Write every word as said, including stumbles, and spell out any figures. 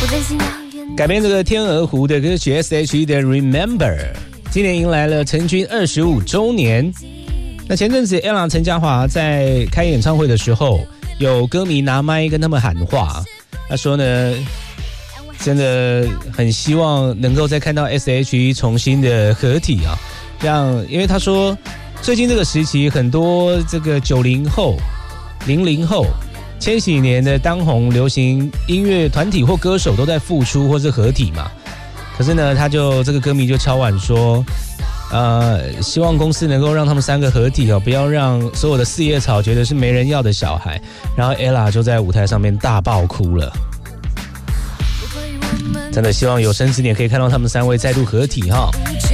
改编这个天鹅湖的歌曲 S H E 的 Remember， 今年迎来了成军二十五周年。那前阵子 Ella 陈嘉华在开演唱会的时候，有歌迷拿麦跟他们喊话，他说呢，真的很希望能够再看到 S H E 重新的合体啊，让因为他说最近这个时期很多这个九零后、零零后、千禧年的当红流行音乐团体或歌手都在复出或是合体嘛，可是呢，他就这个歌迷就敲碗说。呃，希望公司能够让他们三个合体哦，不要让所有的四叶草觉得是没人要的小孩。然后 Ella 就在舞台上面大爆哭了，真的希望有生之年可以看到他们三位再度合体哈、哦。